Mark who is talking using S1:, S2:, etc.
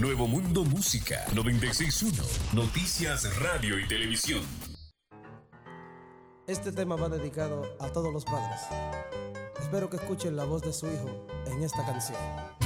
S1: Nuevo Mundo Música 961. Noticias, radio y televisión.
S2: Este tema va dedicado a todos los padres. Espero que escuchen la voz de su hijo en esta canción.